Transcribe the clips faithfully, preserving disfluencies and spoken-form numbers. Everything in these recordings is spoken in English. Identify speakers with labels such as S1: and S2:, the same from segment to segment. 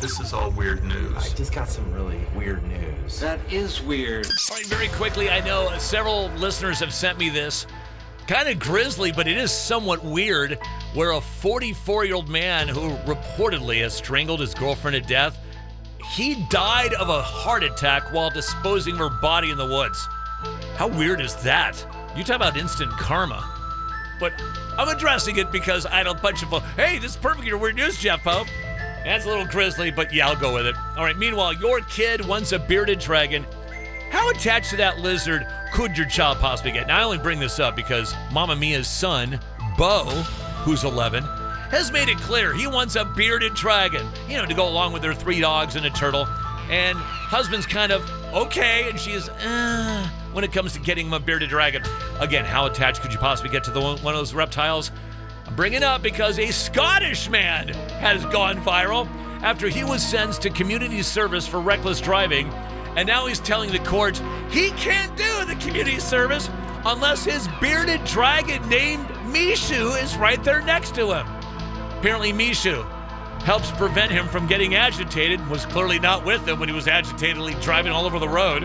S1: This is all weird news.
S2: I just got some really weird news.
S3: That is weird.
S4: All right, very quickly, I know several listeners have sent me this. Kind of grisly, but it is somewhat weird, where a forty-four-year-old man who reportedly has strangled his girlfriend to death, he died of a heart attack while disposing of her body in the woods. How weird is that? You talk about instant karma. But I'm addressing it because I had a bunch of, hey, this is perfect for weird news, Jeff Pope. That's a little grisly, but yeah, I'll go with it. All right, meanwhile, your kid wants a bearded dragon. How attached to that lizard could your child possibly get? Now, I only bring this up because Mamma Mia's son, Bo, who's eleven, has made it clear he wants a bearded dragon, you know, to go along with their three dogs and a turtle. And husband's kind of okay, and she is, uh, when it comes to getting him a bearded dragon. Again, how attached could you possibly get to the one, one of those reptiles? I'm bringing it up because a Scottish man has gone viral after he was sentenced to community service for reckless driving. And now he's telling the court he can't do the community service unless his bearded dragon named Mishu is right there next to him. Apparently Mishu helps prevent him from getting agitated and was clearly not with him when he was agitatedly driving all over the road.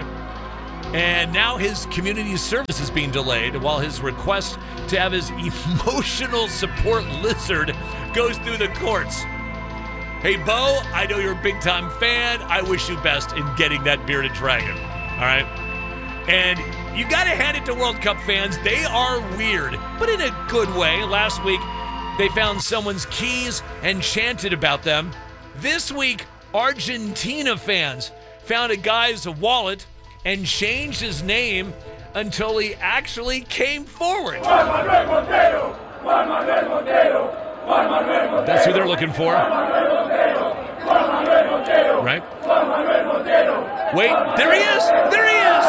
S4: And now his community service is being delayed while his request to have his emotional support lizard goes through the courts. Hey, Bo, I know you're a big-time fan. I wish you best in getting that bearded dragon, all right? And you got to hand it to World Cup fans. They are weird, but in a good way. Last week, they found someone's keys and chanted about them. This week, Argentina fans found a guy's wallet and changed his name until he actually came forward.
S5: Juan Manuel Montero! Juan Manuel Montero! Juan Manuel Montero!
S4: That's who they're looking for.
S5: Juan Manuel Montero! Juan Manuel Montero!
S4: Right?
S5: Juan Manuel Montero!
S4: Wait, there he is! There he is!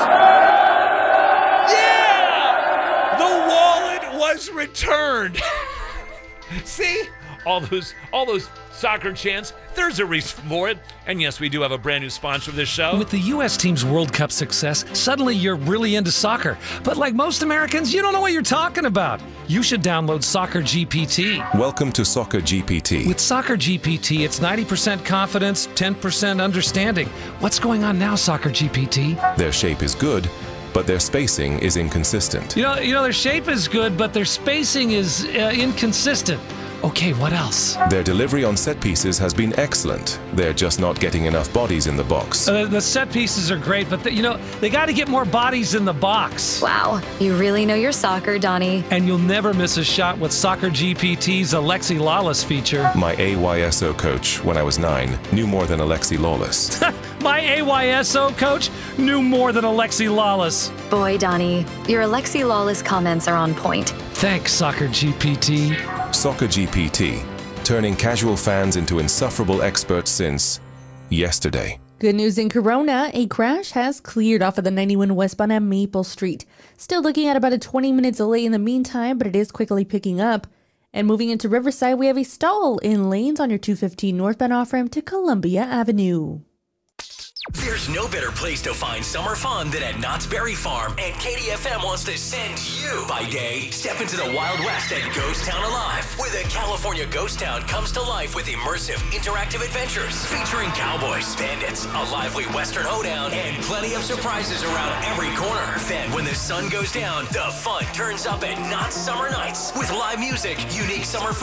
S4: Yeah! The wallet was returned. See? All those all those soccer chants, there's a reason for it. And yes, we do have a brand new sponsor of this show.
S6: With the U S team's World Cup success, suddenly you're really into soccer. But like most Americans, you don't know what you're talking about. You should download Soccer G P T.
S7: Welcome to Soccer G P T.
S6: With Soccer G P T, it's ninety percent confidence, ten percent understanding. What's going on now, Soccer G P T?
S7: Their shape is good, but their spacing is inconsistent.
S6: You know, you know, their shape is good, but their spacing is uh, inconsistent. Okay, what else?
S7: Their delivery on set pieces has been excellent. They're just not getting enough bodies in the box.
S6: Uh, the set pieces are great, but the, you know, they got to get more bodies in the box.
S8: Wow, you really know your soccer, Donnie.
S6: And you'll never miss a shot with Soccer G P T's Alexi Lawless feature.
S7: My A Y S O coach, when I was nine, knew more than Alexi Lawless.
S6: My A Y S O coach knew more than Alexi Lawless.
S8: Boy, Donnie, your Alexi Lawless comments are on point.
S6: Thanks, Soccer G P T.
S7: Soccer G P T, turning casual fans into insufferable experts since yesterday.
S9: Good news in Corona, a crash has cleared off of the ninety-one westbound at Maple Street. Still looking at about a twenty minute delay in the meantime, but it is quickly picking up. And moving into Riverside, we have a stall in lanes on your two fifteen northbound off-ramp to Columbia Avenue.
S10: There's no better place to find summer fun than at Knott's Berry Farm, and K D F M wants to send you. By day, step into the Wild West at Ghost Town Alive, where the California Ghost Town comes to life with immersive, interactive adventures featuring cowboys, bandits, a lively Western hoedown, and plenty of surprises around every corner. Then, when the sun goes down, the fun turns up at Knott's Summer Nights with live music, unique summer food,